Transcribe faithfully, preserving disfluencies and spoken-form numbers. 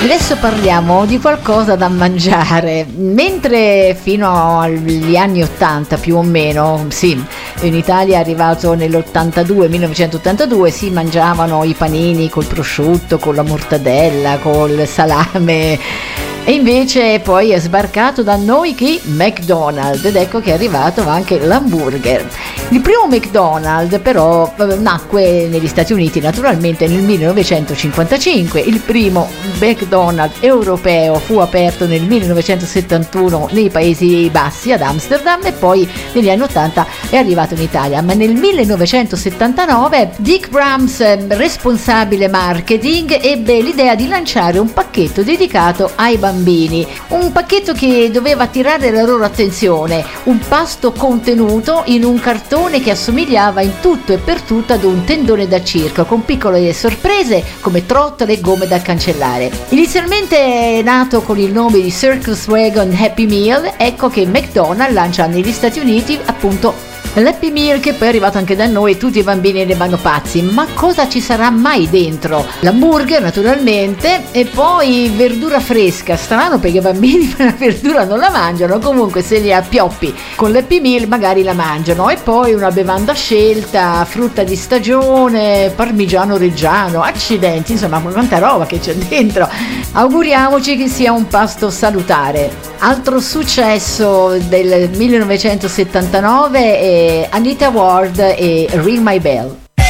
Adesso parliamo di qualcosa da mangiare. Mentre fino agli anni ottanta più o meno, sì, in Italia è arrivato nell'ottantadue, millenovecentottantadue, si mangiavano i panini col prosciutto, con la mortadella, col salame. E invece poi è sbarcato da noi chi? McDonald's, ed ecco che è arrivato anche l'hamburger. Il primo McDonald's però nacque negli Stati Uniti naturalmente nel millenovecentocinquantacinque, il primo McDonald's europeo fu aperto nel millenovecentosettantuno nei Paesi Bassi ad Amsterdam e poi negli anni ottanta è arrivato in Italia, ma nel millenovecentosettantanove Dick Brams, responsabile marketing, ebbe l'idea di lanciare un pacchetto dedicato ai bambini. Bambini, un pacchetto che doveva attirare la loro attenzione, un pasto contenuto in un cartone che assomigliava in tutto e per tutto ad un tendone da circo, con piccole sorprese come trottole e gomme da cancellare. Inizialmente nato con il nome di Circus Wagon Happy Meal, ecco che McDonald's lancia negli Stati Uniti appunto l'Happy Meal, che poi è arrivato anche da noi, tutti i bambini ne vanno pazzi. Ma cosa ci sarà mai dentro? L'hamburger naturalmente, e poi verdura fresca. Strano perché i bambini la verdura non la mangiano, comunque se li appioppi con l'Happy Meal magari la mangiano. E poi una bevanda scelta, frutta di stagione, parmigiano reggiano, accidenti, insomma quanta roba che c'è dentro. Auguriamoci che sia un pasto salutare. Altro successo del millenovecentosettantanove è Anita Ward e Ring My Bell.